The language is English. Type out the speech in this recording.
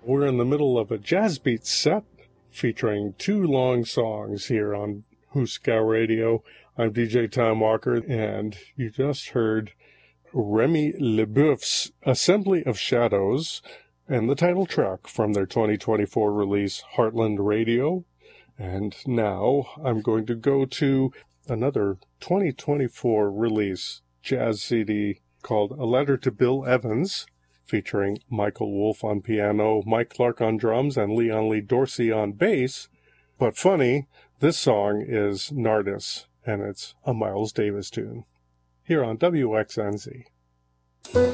We're in the middle of a jazz beat set featuring two long songs here on Husker Radio. I'm DJ Tom Walker, and you just heard Remy LeBoeuf's Assembly of Shadows and the title track from their 2024 release, Heartland Radio. And now I'm going to go to another 2024 release jazz CD called A Letter to Bill Evans, featuring Michael Wolff on piano, Mike Clark on drums, and Leon Lee Dorsey on bass. But funny, this song is Nardis, and it's a Miles Davis tune. Here on WXNZ.